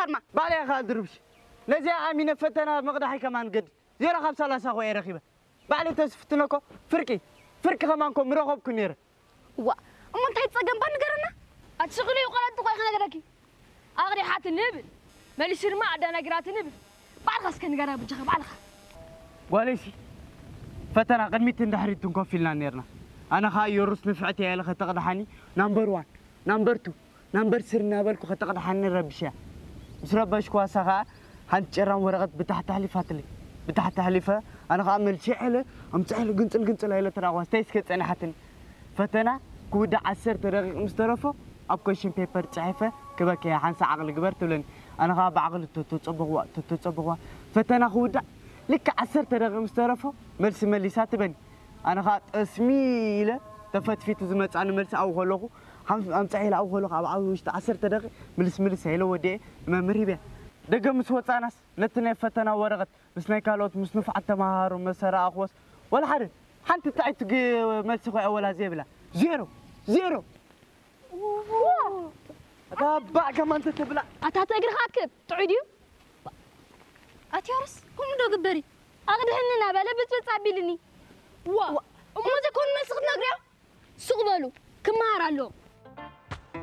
أرما بالي خا دربش نزي أمينة فتنا مقدحي كمان قد زيرا 5 خوي رخيبة بالي تسفتنكو فركي كمانكم مرغب كنير وا أما أنت هتسجن بنقرنا أتشغلي وقلت تقول خنا قركي أغري حات النبل مالي سير ما عدنا قرات النبل بعرخس كان قرا بجخ بعرخ وليسي فتنا قدمت اندحري تنكو فينا نيرنا أنا خا يورس نفعتي يا لخ تقدحني نمبر 1 نمبر 2 نمبر سرنا بالكو خطقدحني ربشا مسربش كواسا هنجرام ورقت بتحت حليفاتلي بتحت حليفه انا خامل شعله امصحل قنصل هيله تراواس تيسكت انا حتن فتنا كودا 10 دقيقه مسترفو اب كويشن بيبر صحيفه كبك يا حنس عقل جبرت لن انا خا بعقل تتصبغوا فتنا كودا لك 10 دقيقه مسترفو ملس مليسات بني انا خا اسميله تفتفيت زمص انا ملس او خلوخو امصحل او خلوخو اب عوشت 10 دقيقه ملس هيله ودي ممري بيه دقم سوت أناس نتنا فتنا ورقت بس نيكالوت مش نفع التمهار ومسرا أخوص ولا حد حنت تعيت ملسخي أولها زيبلا زيرو أتابع كمان تتبلع أتاتجر خاطك تعيديو أتيارس كل من دو قبري أقدر هننا بلا بتعبيلني وا وما تكون مسخ نقرأ سقبلو كمهار له